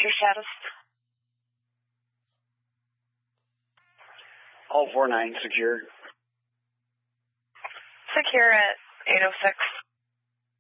your status? All 49 secure. Secure at 806.